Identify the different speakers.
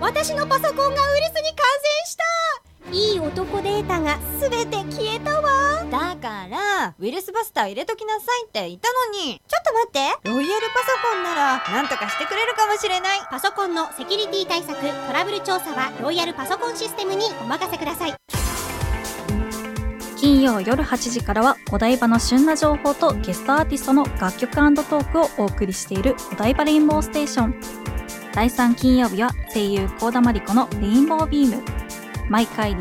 Speaker 1: 私のパソコンがウイルスに感染した。いい男データがすべて消えたわ。
Speaker 2: だからウイルスバスター入れときなさいって言ったのに。
Speaker 1: ちょっと待って。
Speaker 2: ロイヤルパソコンならなんとかしてくれるかもしれない。
Speaker 1: パソコンのセキュリティ対策、トラブル調査はロイヤルパソコンシステムにお任せください。
Speaker 3: 金曜夜8時からはお台場の旬な情報とゲストアーティストの楽曲&トークをお送りしているお台場レインボーステーション。第3金曜日は声優幸田真理子のレインボービーム。毎回